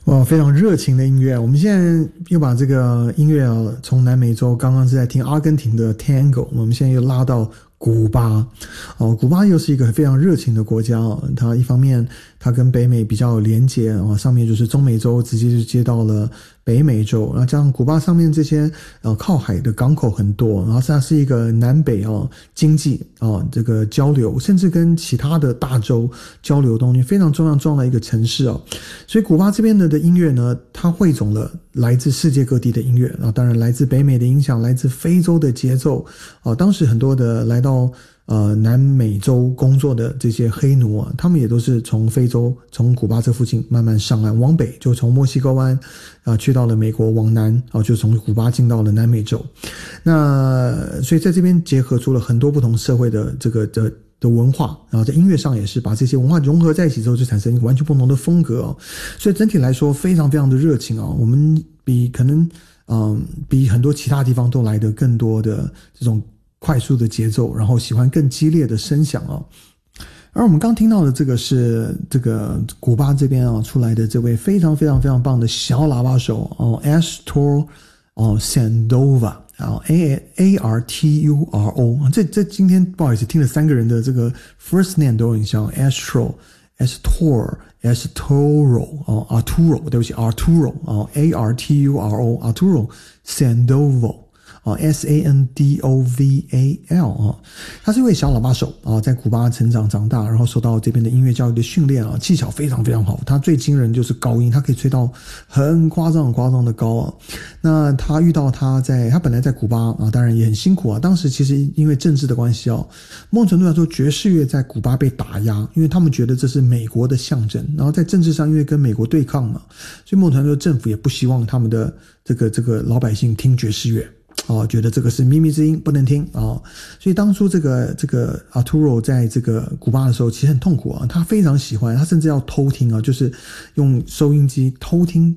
哇，非常热情的音乐。我们现在又把这个音乐从南美洲，刚刚是在听阿根廷的 Tango， 我们现在又拉到古巴。古巴又是一个非常热情的国家。它一方面它跟北美比较有连结，上面就是中美洲直接就接到了北美洲，然后加上古巴上面这些靠海的港口很多，然后它是一个南北经济这个交流，甚至跟其他的大洲交流东西非常重要的一个城市所以古巴这边的音乐呢，它汇总了来自世界各地的音乐当然来自北美的影响，来自非洲的节奏当时很多的来到南美洲工作的这些黑奴他们也都是从非洲从古巴这附近慢慢上岸，往北就从墨西哥湾去到了美国，往南就从古巴进到了南美洲。那所以在这边结合出了很多不同社会的这个的文化，然后在音乐上也是把这些文化融合在一起之后，就产生一个完全不同的风格所以整体来说非常非常的热情我们可能比很多其他地方都来的更多的这种快速的节奏，然后喜欢更激烈的声响而我们刚听到的这个是这个古巴这边出来的这位非常非常非常棒的小喇叭手Arturo Sandoval Arturo 这今天不好意思听了三个人的这个 first name 都很像 Arturo Arturo 对不起 Arturo Arturo Sandoval Sandoval 他是一位小喇叭手在古巴成长长大，然后受到这边的音乐教育的训练技巧非常非常好。他最惊人就是高音，他可以吹到很夸张的高那他遇到他本来在古巴当然也很辛苦当时其实因为政治的关系某种程度来说爵士乐在古巴被打压，因为他们觉得这是美国的象征，然后在政治上因为跟美国对抗嘛，所以某种程度政府也不希望他们的这个老百姓听爵士乐觉得这个是秘密之音不能听所以当初这个Arturo 在这个古巴的时候其实很痛苦他非常喜欢，他甚至要偷听就是用收音机偷听